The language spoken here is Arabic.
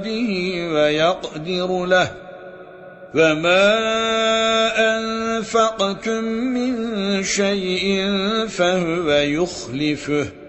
ويقدر له فما أنفقتم من شيء فهو يخلفه